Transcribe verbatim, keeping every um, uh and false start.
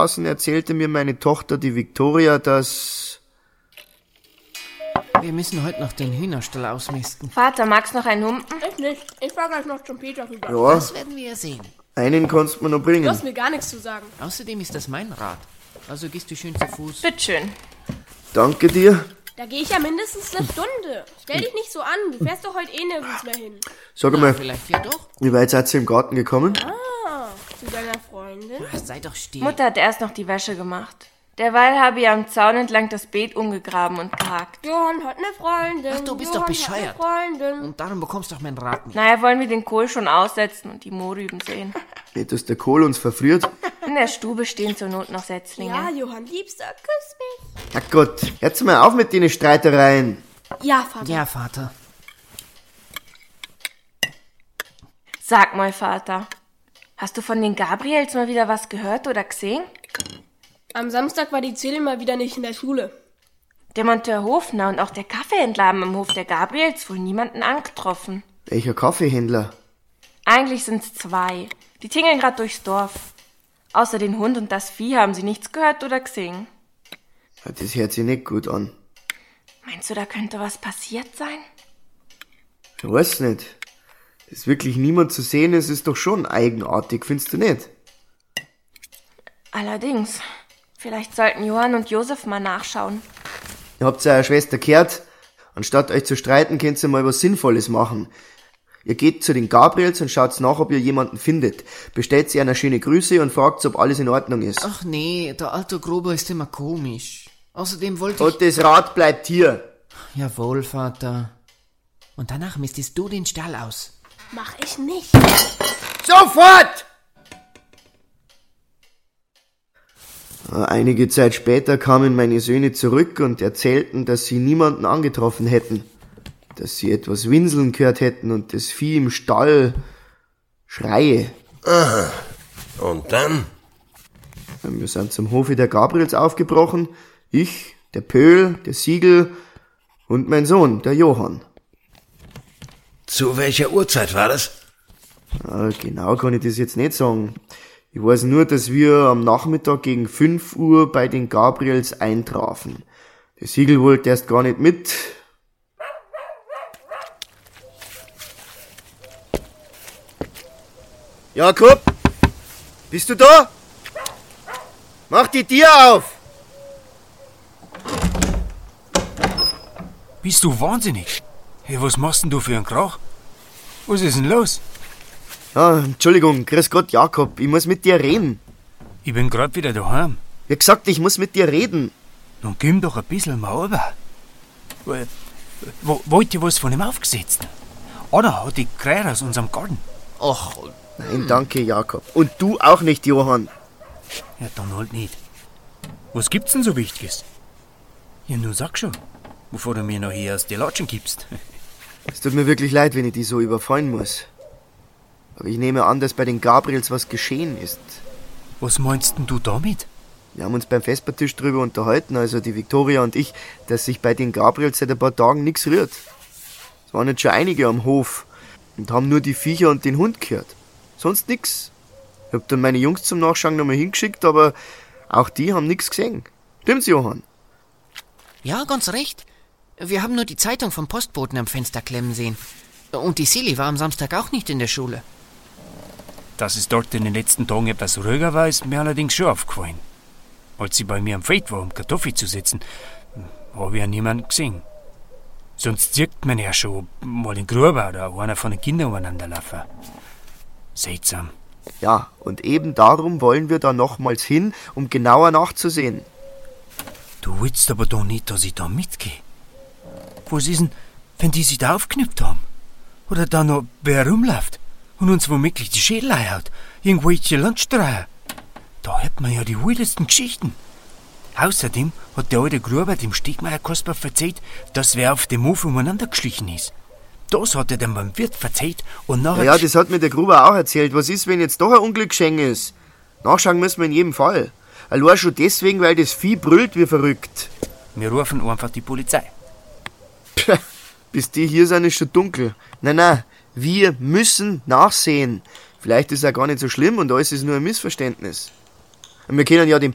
draußen erzählte mir meine Tochter, die Viktoria, dass... Wir müssen heute noch den Hühnerstall ausmisten. Vater, magst noch einen Humpen? Ich nicht. Ich fahr gleich noch zum Peter rüber. Ja, Das werden wir ja sehen. einen kannst du mir noch Du bringen. hast mir gar nichts zu sagen. Außerdem ist das mein Rad. Also gehst du schön zu Fuß. Bitteschön. Danke dir. Da gehe ich ja mindestens eine Stunde. Stell dich nicht so an. Du fährst doch heute eh nirgends mehr hin. Sag Na, mal, vielleicht ja doch. wie weit seid ihr im Garten gekommen? Ah, zu deiner Freundin? Ach, sei doch still. Mutter hat erst noch die Wäsche gemacht. Derweil habe ich am Zaun entlang das Beet umgegraben und gehakt. Johann hat eine Freundin. Ach, du bist Johann doch bescheuert. Hat eine Freundin. Und darum bekommst du doch mein Rad nicht. Naja, wollen wir den Kohl schon aussetzen und die Mohrrüben sehen. Nicht, dass der Kohl uns verfriert. In der Stube stehen zur Not noch Setzlinge. Ja, Johann, Liebster, küss mich. Ach Gott, jetzt mal auf mit den Streitereien. Ja, Vater. Ja, Vater. Sag mal, Vater, hast du von den Gabriels mal wieder was gehört oder gesehen? Am Samstag war die Celine mal wieder nicht in der Schule. Der Monteur Hofner und auch der Kaffeehändler haben im Hof der Gabriels wohl niemanden angetroffen. Welcher Kaffeehändler? Eigentlich sind's zwei. Die tingeln grad durchs Dorf. Außer den Hund und das Vieh haben sie nichts gehört oder gesehen. Ja, das hört sich nicht gut an. Meinst du, da könnte was passiert sein? Ich weiß nicht. Dass wirklich niemand zu sehen ist, ist doch schon eigenartig, findest du nicht? Allerdings. Vielleicht sollten Johann und Josef mal nachschauen. Ihr habt eure Schwester gehört. Anstatt euch zu streiten, könnt ihr mal was Sinnvolles machen. Ihr geht zu den Gabriels und schaut nach, ob ihr jemanden findet. Bestellt sie einer schöne Grüße und fragt, ob alles in Ordnung ist. Ach nee, der alte Grober ist immer komisch. Außerdem wollte ich... Und das Rad bleibt hier. Jawohl, Vater. Und danach mistest du den Stall aus. Mach ich nicht. Sofort! Einige Zeit später kamen meine Söhne zurück und erzählten, dass sie niemanden angetroffen hätten. Dass sie etwas winseln gehört hätten und das Vieh im Stall schreie. Aha. Und dann? Wir sind zum Hofe der Gabriels aufgebrochen. Ich, der Pöhl, der Siegel und mein Sohn, der Johann. Zu welcher Uhrzeit war das? Ja, genau kann ich das jetzt nicht sagen. Ich weiß nur, dass wir am Nachmittag gegen fünf Uhr bei den Gabriels eintrafen. Der Siegel wollte erst gar nicht mit. Jakob, bist du da? Mach die Tür auf! Bist du wahnsinnig? Hey, was machst denn du für einen Krach? Was ist denn los? Ja, Entschuldigung, grüß Gott, Jakob, ich muss mit dir reden. Ich bin grad wieder daheim. Wie gesagt, ich muss mit dir reden. Nun komm doch ein bisschen mal rüber. Wo, wollt ihr was von ihm aufgesetzt? Oder hat die Krähe aus unserem Garten? Ach, Nein, danke, Jakob. Und du auch nicht, Johann. Ja, dann halt nicht. Was gibt's denn so Wichtiges? Ja, nun sag schon, bevor du mir noch hier aus der Latschen gibst. Es tut mir wirklich leid, wenn ich dich so überfallen muss. Aber ich nehme an, dass bei den Gabriels was geschehen ist. Was meinst denn du damit? Wir haben uns beim Vespertisch drüber unterhalten, also die Viktoria und ich, dass sich bei den Gabriels seit ein paar Tagen nichts rührt. Es waren jetzt schon einige am Hof und haben nur die Viecher und den Hund gehört. Sonst nix. Ich hab dann meine Jungs zum Nachschauen nochmal hingeschickt, aber auch die haben nichts gesehen. Stimmt's, Johann? ja, ganz recht. Wir haben nur die Zeitung vom Postboten am Fenster klemmen sehen. Und die Silly war am Samstag auch nicht in der Schule. Dass es dort in den letzten Tagen etwas ruhiger war, ist mir allerdings schon aufgefallen. Als sie bei mir am Feld war, um Kartoffeln zu setzen, habe ich ja niemanden gesehen. Sonst sieht man ja schon mal den Gruber oder einer von den Kindern umeinander laufen. Seltsam. Ja, und eben darum wollen wir da nochmals hin, um genauer nachzusehen. Du willst aber doch nicht, dass ich da mitgehe. Was ist denn, wenn die sich da aufgeknüpft haben? Oder da noch wer rumläuft und uns womöglich die Schädel einhaut? Irgendwelche Landstreier. Da hört man ja die wildesten Geschichten. Außerdem hat der alte Gruber dem Stegmeier Kasper erzählt, dass wer auf dem Hof umeinander geschlichen ist. Das hat er dann beim Wirt erzählt und nachher... Ja, das hat mir der Gruber auch erzählt. Was ist, wenn jetzt doch ein Unglück geschehen ist? Nachschauen müssen wir in jedem Fall. Allein schon deswegen, weil das Vieh brüllt wie verrückt. Wir rufen einfach die Polizei. Pff, bis die hier sind, ist schon dunkel. Nein, nein, wir müssen nachsehen. Vielleicht ist es ja gar nicht so schlimm und alles ist nur ein Missverständnis. Und wir können ja den